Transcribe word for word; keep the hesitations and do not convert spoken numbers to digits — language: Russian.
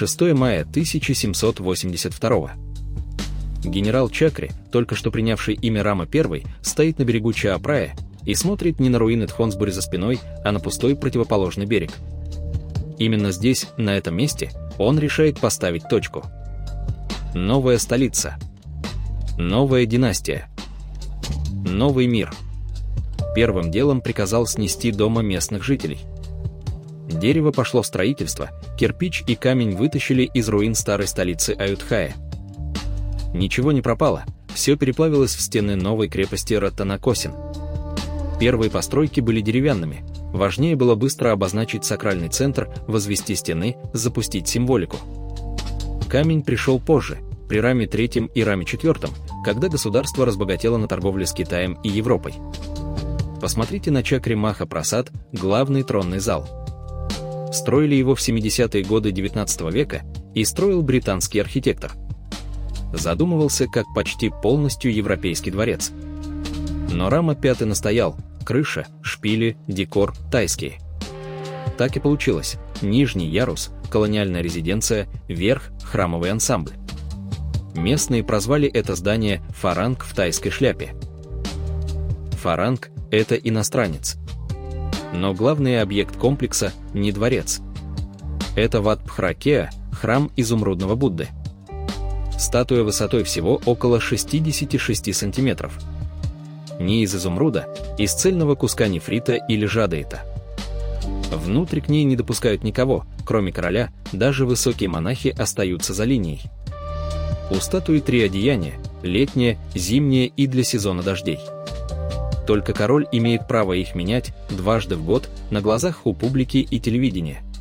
шестое мая тысяча семьсот восемьдесят второго. Генерал Чакри, только что принявший имя Рама I, стоит на берегу Чаапрая и смотрит не на руины Тхонсбури за спиной, а на пустой противоположный берег. Именно здесь, на этом месте, он решает поставить точку. Новая столица. Новая династия. Новый мир. Первым делом приказал снести дома местных жителей. Дерево пошло в строительство, кирпич и камень вытащили из руин старой столицы Аюдхая. Ничего не пропало, все переплавилось в стены новой крепости Раттанакосин. Первые постройки были деревянными, важнее было быстро обозначить сакральный центр, возвести стены, запустить символику. Камень пришел позже, при Раме третьем и Раме четвёртом, когда государство разбогатело на торговле с Китаем и Европой. Посмотрите на Чакри Маха Прасад, главный тронный зал. Строили его в семидесятые годы девятнадцатого века и строил британский архитектор. Задумывался как почти полностью европейский дворец. Но Рама пятый настоял: крыша, шпили, декор тайские. Так и получилось: нижний ярус – колониальная резиденция, верх – храмовый ансамбль. Местные прозвали это здание «Фаранг в тайской шляпе». Фаранг – это иностранец. Но главный объект комплекса – не дворец. Это Ват Пхра-Кеа, храм изумрудного Будды. Статуя высотой всего около шестидесяти шести сантиметров. Не из изумруда, из цельного куска нефрита или жадеита. Внутрь к ней не допускают никого, кроме короля, даже высокие монахи остаются за линией. У статуи три одеяния – летнее, зимнее и для сезона дождей. Только король имеет право их менять дважды в год на глазах у публики и телевидения.